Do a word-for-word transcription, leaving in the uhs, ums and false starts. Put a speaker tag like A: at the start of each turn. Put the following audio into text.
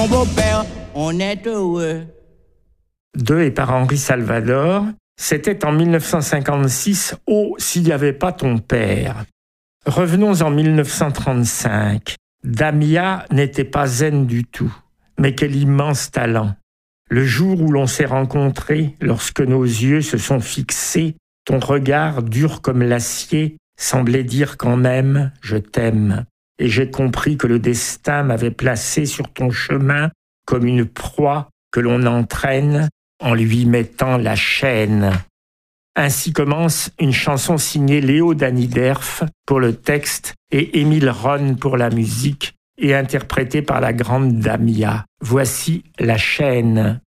A: Mon beau-père, on est heureux.
B: De et par Henri Salvador, c'était en mille neuf cent cinquante-six, « Oh, s'il n'y avait pas ton père ». Revenons en mille neuf cent trente-cinq. Damia n'était pas zen du tout, mais quel immense talent. Le jour où l'on s'est rencontrés, lorsque nos yeux se sont fixés, ton regard dur comme l'acier semblait dire quand même « je t'aime ». Et j'ai compris que le destin m'avait placé sur ton chemin comme une proie que l'on entraîne en lui mettant la chaîne. Ainsi commence une chanson signée Léo Daniderf pour le texte et Émile Ron pour la musique et interprétée par la grande Damia. Voici La chaîne.